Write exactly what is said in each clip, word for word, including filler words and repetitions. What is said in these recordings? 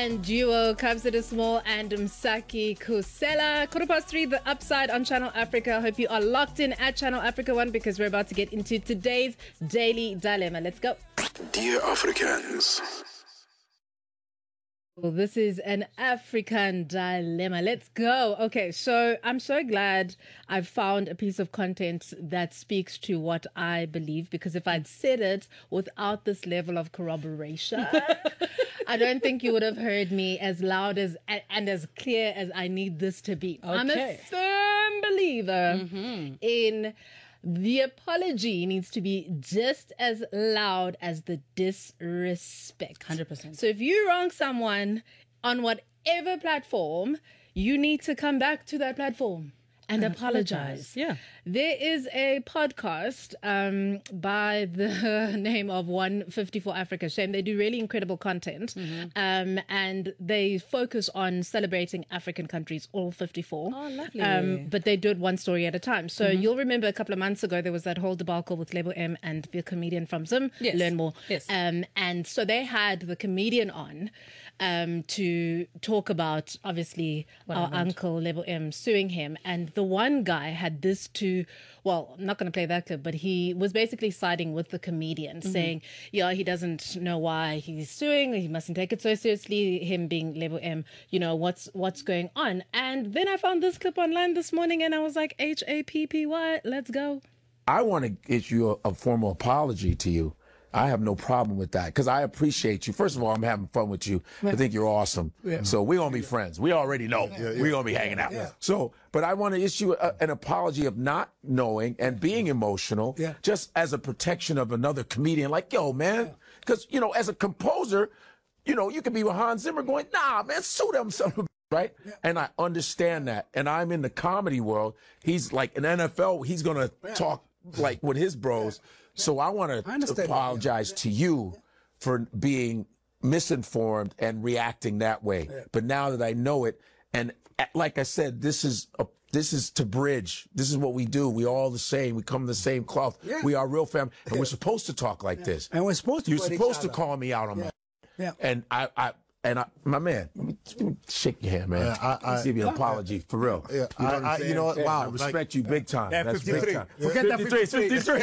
and duo Kabzada Small and Msaki Kusela. Quarter past three, The Upside on Channel Africa. Hope you are locked in at Channel Africa One because we're about to get into today's Daily Dilemma. Let's go. Dear Africans. Well, this is an African dilemma. Let's go. Okay, so I'm so glad I've found a piece of content that speaks to what I believe, because if I'd said it without this level of corroboration, I don't think you would have heard me as loud as and as clear as I need this to be. Okay. I'm a firm believer mm-hmm. in the apology needs to be just as loud as the disrespect. one hundred percent. So if you wrong someone on whatever platform, you need to come back to that platform and, and apologize. apologize. Yeah. There is a podcast um, by the name of one fifty-four Africa. Shame, they do really incredible content. Mm-hmm. Um, and they focus on celebrating African countries, all fifty-four. Oh, lovely. Um, but they do it one story at a time. So mm-hmm. you'll remember a couple of months ago, there was that whole debacle with Lebo M and the comedian from Zim, yes. Learn More. Yes. Um, and so they had the comedian on um, to talk about, obviously, what our uncle Lebo M suing him. And the one guy had this to well, I'm not going to play that clip, but he was basically siding with the comedian, mm-hmm. saying, yeah, he doesn't know why he's suing, he mustn't take it so seriously, him being Lebo M, you know, what's what's going on. And then I found this clip online this morning and I was like, H A P P Y, let's go. I want to issue a, a formal apology to you. I have no problem with that because I appreciate you. First of all, I'm having fun with you. I think you're awesome. Yeah. So we're going to be friends. We already know. Yeah, yeah. We're going to be hanging out. Yeah. So, but I want to issue a, an apology of not knowing and being emotional yeah. just as a protection of another comedian. Like, yo, man, because, you know, as a composer, you know, you could be with Hans Zimmer going, nah, man, sue them, son of a right? Yeah. And I understand that. And I'm in the comedy world. He's like an N F L. He's going to yeah. talk like with his bros. Yeah. So I want to apologize that, yeah. to you for being misinformed and reacting that way. Yeah. But now that I know it, and like I said, this is a, this is to bridge. This is what we do. We all the same. We come from the same cloth. Yeah. We are real family, and yeah. we're supposed to talk like yeah. this. And we're supposed to. You're supposed to call me out on yeah. my. Yeah. And I, I and I, my man, let me, let me shake your hand, man. Yeah, I, I, Let's give you an apology for real. Yeah, you know, I, I, you know what? Wow, I respect like, you big time. Yeah, That's fifty-three. big time. Forget that fifty-three. fifty-three.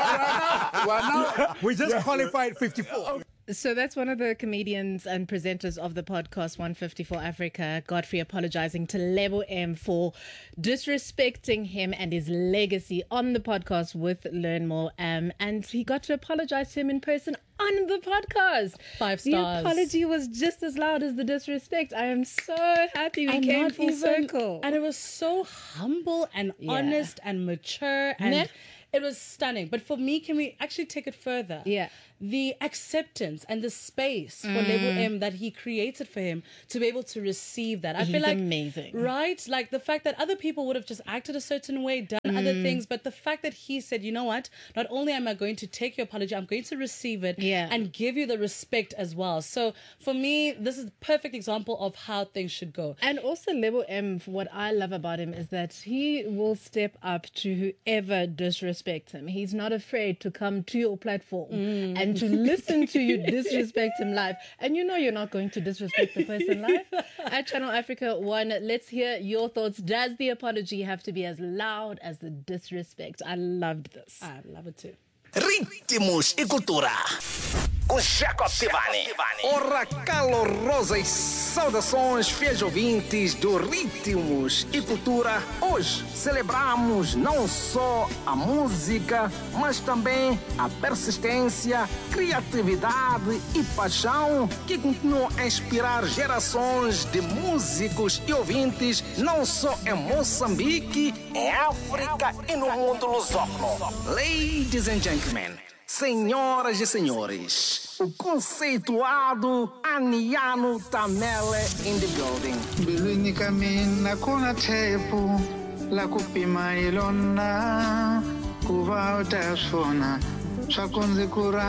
well, now, we just qualified fifty-four. So that's one of the comedians and presenters of the podcast one fifty-four Africa, Godfrey, apologizing to Lebo M for disrespecting him and his legacy on the podcast with Learn More. Um, and he got to apologize to him in person on the podcast. Five stars. The apology was just as loud as the disrespect. I am so happy we and came full even, circle. And it was so humble and yeah. honest and mature and... Ne- It was stunning. But for me, can we actually take it further? Yeah. The acceptance and the space for mm. Lebo M that he created for him to be able to receive that. I He's feel like amazing. Right? Like the fact that other people would have just acted a certain way, done mm. other things, but the fact that he said, you know what? Not only am I going to take your apology, I'm going to receive it yeah. and give you the respect as well. So for me, this is a perfect example of how things should go. And also Lebo M, what I love about him is that he will step up to whoever disrespects him. He's not afraid to come to your platform mm. and to listen to you disrespect him live. And you know you're not going to disrespect the person live. At Channel Africa One, let's hear your thoughts. Does the apology have to be as loud as the disrespect? I loved this. I love it too. Ritmos e Cultura com Jacob Tivani. Ora, calorosas saudações, fiéis ouvintes do Ritmos e Cultura. Hoje celebramos não só a música, mas também a persistência, criatividade e paixão que continuam a inspirar gerações de músicos e ouvintes, não só em Moçambique, em África e no mundo lusófono. Ladies and gentlemen, senhoras e senhores, o conceituado Aniano Tamele in the building. Bilwini kamina kuna tepu la kupima ilona kuva utasona swakunzi kura